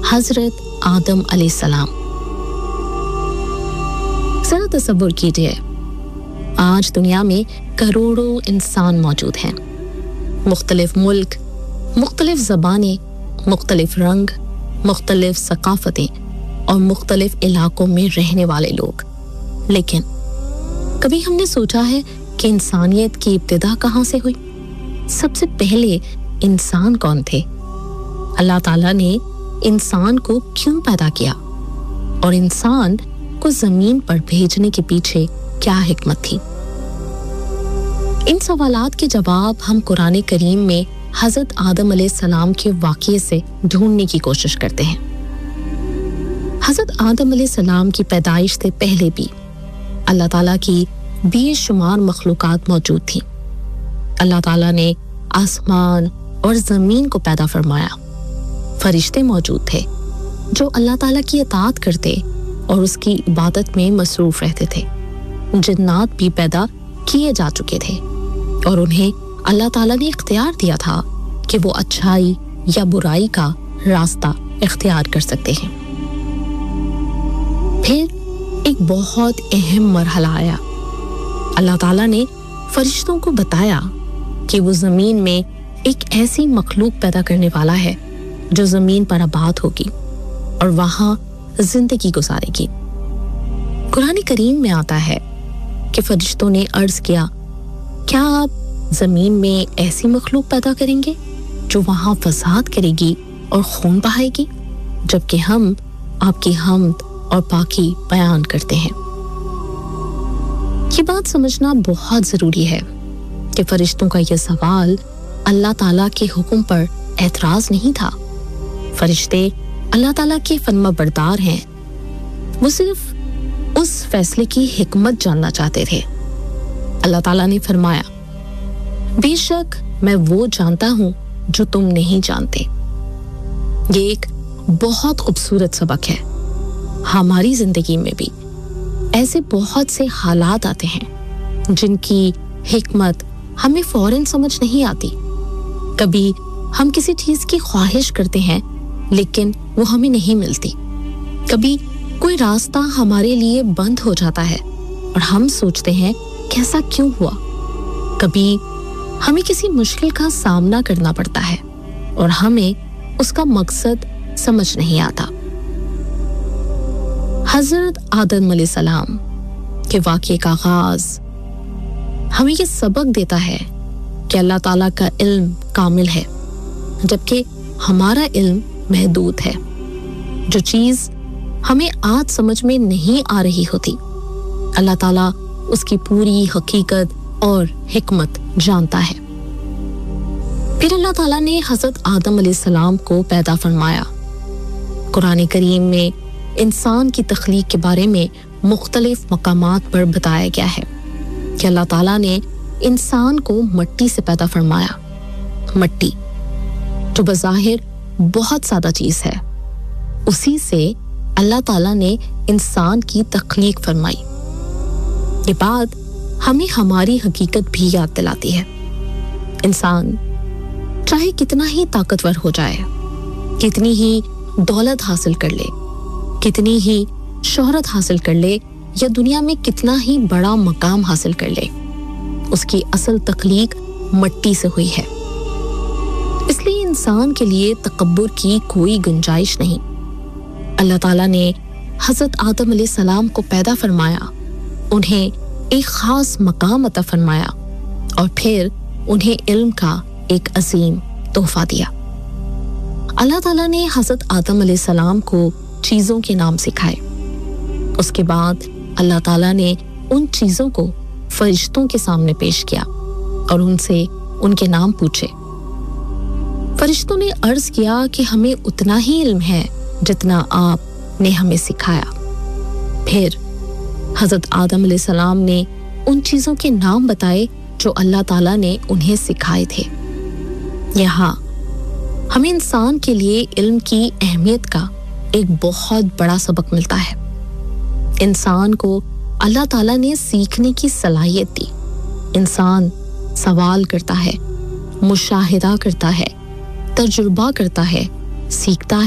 हज़रत आदम अलैहिस्सलाम। ज़रा तसव्वुर कीजिए, आज दुनिया में करोड़ों इंसान मौजूद हैं। मुख्तलिफ मुल्क, मुख्तलिफ ज़बानें, मुख्तलिफ रंग, मुख्तलिफ सकाफ़तें और मुख्तलिफ इलाकों में रहने वाले लोग। लेकिन कभी हमने सोचा है कि इंसानियत की इब्तिदा कहाँ से हुई? सबसे पहले इंसान कौन थे? अल्लाह ताला ने इंसान को क्यों पैदा किया और इंसान को ज़मीन पर भेजने के पीछे क्या हिकमत थी? इन सवालात के जवाब हम कुरान करीम में हज़रत आदम अलैहिस्सलाम के वाक़ये से ढूंढने की कोशिश करते हैं। हज़रत आदम अलैहिस्सलाम की पैदाइश से पहले भी अल्लाह ताला की बेशुमार मखलूक़ात मौजूद थी। अल्लाह ताला ने आसमान और ज़मीन को पैदा फरमाया। फरिश्ते मौजूद थे जो अल्लाह ताला की इताअत करते और उसकी इबादत में मसरूफ़ रहते थे। जिन्नात भी पैदा किए जा चुके थे और उन्हें अल्लाह ताला ने इख्तियार दिया था कि वो अच्छाई या बुराई का रास्ता इख्तियार कर सकते हैं। फिर एक बहुत अहम मरहला आया। अल्लाह ताला ने फरिश्तों को बताया कि वो ज़मीन में एक ऐसी मखलूक पैदा करने वाला है जो ज़मीन पर आबाद होगी और वहाँ जिंदगी गुजारेगी। कुरान करीम में आता है कि फरिश्तों ने अर्ज़ किया, क्या आप ज़मीन में ऐसी मखलूक पैदा करेंगे जो वहाँ फसाद करेगी और खून बहाएगी, जबकि हम आपकी हम्द और पाकी बयान करते हैं। ये बात समझना बहुत ज़रूरी है कि फरिश्तों का यह सवाल अल्लाह ताला के हुक्म पर एतराज़ नहीं था। फरिश्ते अल्लाह ताला के फर्माबरदार हैं। वो सिर्फ उस फैसले की हिकमत जानना चाहते थे। अल्लाह ताला ने फरमाया, बेशक मैं वो जानता हूँ जो तुम नहीं जानते। ये एक बहुत खूबसूरत सबक है। हमारी जिंदगी में भी ऐसे बहुत से हालात आते हैं जिनकी हिकमत हमें फौरन समझ नहीं आती। कभी हम किसी चीज की ख्वाहिश करते हैं लेकिन वो हमें नहीं मिलती। कभी कोई रास्ता हमारे लिए बंद हो जाता है और हम सोचते हैं कि ऐसा क्यों हुआ। कभी हमें किसी मुश्किल का सामना करना पड़ता है और हमें उसका मकसद समझ नहीं आता। हज़रत आदम अलैहिस्सलाम के वाक़ये का आगाज़ हमें ये सबक देता है कि अल्लाह ताला का इल्म कामिल है, जबकि हमारा इल्म महदूद है। जो चीज़ हमें आज समझ में नहीं आ रही होती, अल्लाह ताला उसकी पूरी हकीकत और हिकमत जानता है। फिर अल्लाह ताला ने हज़रत आदम अलैहिस्सलाम को पैदा फरमाया। कुरान करीम में इंसान की तख्लीक के बारे में मुख्तलिफ मकामात पर बताया गया है कि अल्लाह ताला ने इंसान को मिट्टी से पैदा फरमाया। मिट्टी जो बज़ाहिर बहुत सादा चीज़ है, उसी से अल्लाह ताला ने इंसान की तख्लीक फरमाई। ये बात हमें हमारी हकीकत भी याद दिलाती है। इंसान चाहे कितना ही ताकतवर हो जाए, कितनी ही दौलत हासिल कर ले, कितनी ही शोहरत हासिल कर ले या दुनिया में कितना ही बड़ा मकाम हासिल कर ले, उसकी असल तख्लीक मिट्टी से हुई है। इसलिए इंसान के लिए तकब्बुर की कोई गुंजाइश नहीं। अल्लाह ताला ने हज़रत आदम अलैहिस्सलाम को पैदा फरमाया, उन्हें एक खास मकाम अता फरमाया और फिर उन्हें इल्म का एक अजीम तोहफा दिया। अल्लाह ताला ने हज़रत आदम अलैहिस्सलाम को चीज़ों के नाम सिखाए। उसके बाद अल्लाह ताला ने उन चीज़ों को फरिश्तों के सामने पेश किया और उनसे उनके नाम पूछे। फरिश्तों ने अर्ज किया कि हमें उतना ही इल्म है जितना आपने हमें सिखाया। फिर हज़रत आदम अलैहिस्सलाम ने उन चीज़ों के नाम बताए जो अल्लाह ताला ने उन्हें सिखाए थे। यहाँ हमें इंसान के लिए इल्म की अहमियत का एक बहुत बड़ा सबक मिलता है। इंसान को अल्लाह ताला ने सीखने की सलाहियत दी। इंसान सवाल करता है, मुशाहिदा करता है, तजुर्बा करता है, सीखता है।